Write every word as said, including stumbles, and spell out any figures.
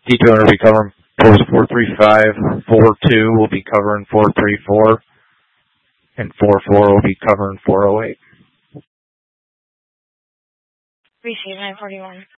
D two hundred will be covering post four three five, four two will be covering four three four, and four four will be covering four oh eight. Receive nine forty-one.